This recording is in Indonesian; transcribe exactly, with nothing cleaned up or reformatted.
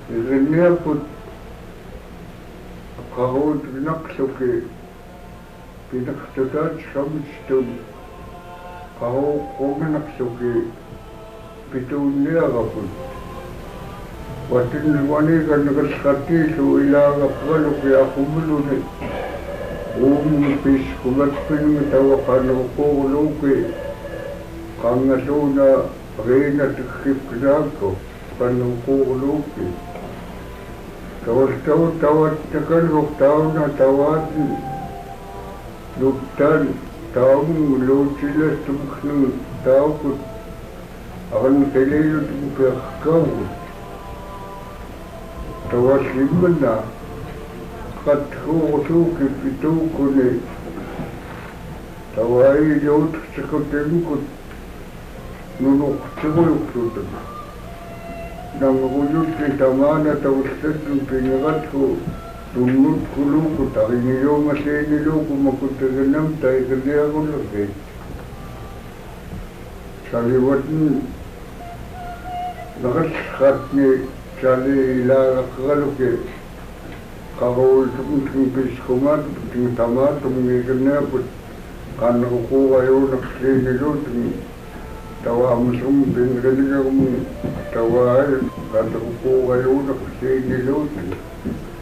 Irinniaput qarut naqsuki pinaqtutaat samistun qaru quminaqsuki pituunniaraput watinnuaniganneqallqattiilu ilaaqaqqaluki aqumuluni uum piskumatpinmi tawaqanerqurluuki qanngasuuna riinatikkippinaakku qannerqurluuki tawastau tawattakalluq tauna tawatin luttan taun luutilastumknu taukut akan kelilutum perkawut tawaslimna qad huutuki pitukuni tawai luutsikutinkut nunuqtiquluktutum namruyutli tamana tawaslatun piniratku tunnut kuluku tariniyongasiniluku makutiginam taigiliagullaki saliwatni naqasqatni sali ilaaqaqaluki qarultukum piskumat tingtamatum ngiginneaput qannerquqayunaqsinilutum tawamusum pingiligum tawai qannerquqayunaqsinilutum